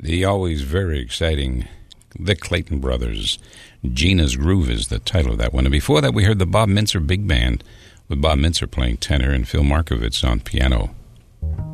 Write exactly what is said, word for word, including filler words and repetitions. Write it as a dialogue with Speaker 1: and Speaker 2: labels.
Speaker 1: The always very exciting The Clayton Brothers. Gina's Groove is the title of that one. And before that, we heard the Bob Mintzer Big Band with Bob Mintzer playing tenor and Phil Markovitz on piano.